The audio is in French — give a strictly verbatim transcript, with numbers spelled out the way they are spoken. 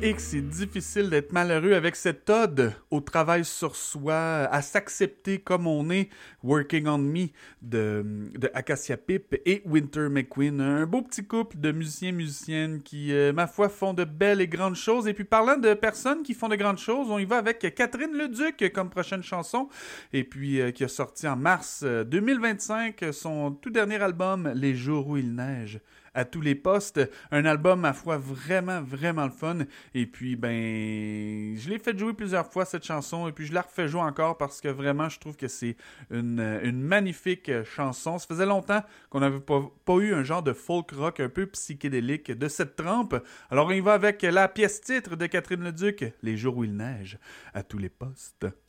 Et que c'est difficile d'être malheureux avec cette ode au travail sur soi, à s'accepter comme on est, Working on Me de, de Acacia Pip et Winter McQueen. Un beau petit couple de musiciens et musiciennes qui, euh, ma foi, font de belles et grandes choses. Et puis parlant de personnes qui font de grandes choses, on y va avec Catherine Leduc comme prochaine chanson. Et puis euh, qui a sorti en mars deux mille vingt-cinq son tout dernier album, Les jours où il neige. À tous les postes, un album, ma foi, vraiment, vraiment le fun. Et puis, ben, je l'ai fait jouer plusieurs fois, cette chanson, et puis je la refais jouer encore parce que vraiment, je trouve que c'est une, une magnifique chanson. Ça faisait longtemps qu'on n'avait pas, pas eu un genre de folk rock un peu psychédélique de cette trempe. Alors, on y va avec la pièce titre de Catherine Leduc, Les jours où il neige, à tous les postes.